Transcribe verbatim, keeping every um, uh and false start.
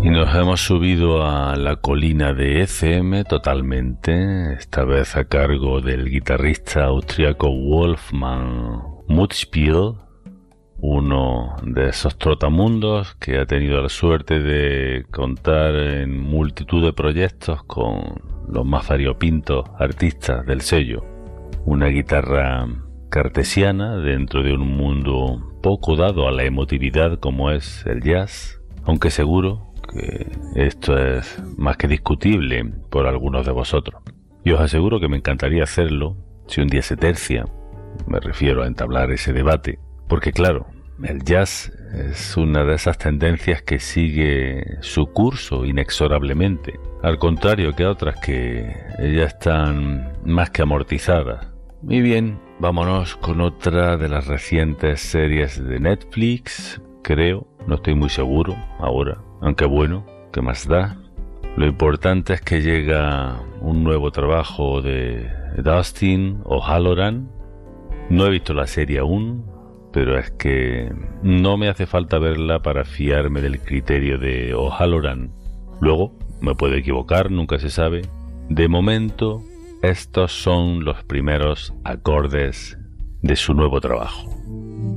Y nos hemos subido a la colina de E C M totalmente, esta vez a cargo del guitarrista austriaco Wolfgang Mutzspiel, uno de esos trotamundos que ha tenido la suerte de contar en multitud de proyectos con los más variopintos artistas del sello. Una guitarra cartesiana dentro de un mundo poco dado a la emotividad como es el jazz, aunque seguro que esto es más que discutible por algunos de vosotros. Y os aseguro que me encantaría hacerlo si un día se tercia, me refiero a entablar ese debate, porque claro, el jazz es una de esas tendencias que sigue su curso inexorablemente, al contrario que otras que ya están más que amortizadas. Y bien, vámonos con otra de las recientes series de Netflix, creo, no estoy muy seguro ahora, aunque bueno, ¿qué más da? Lo importante es que llega un nuevo trabajo de Dustin O'Halloran. No he visto la serie aún, pero es que no me hace falta verla para fiarme del criterio de O'Halloran. Luego, me puedo equivocar, nunca se sabe. De momento, estos son los primeros acordes de su nuevo trabajo.